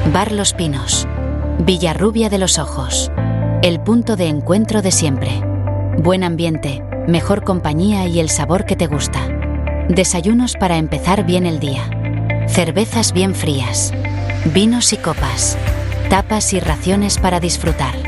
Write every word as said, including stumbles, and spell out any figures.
Bar Los Pinos. Villarrubia de los Ojos. El punto de encuentro de siempre. Buen ambiente, mejor compañía y el sabor que te gusta. Desayunos para empezar bien el día. Cervezas bien frías. Vinos y copas. Tapas y raciones para disfrutar.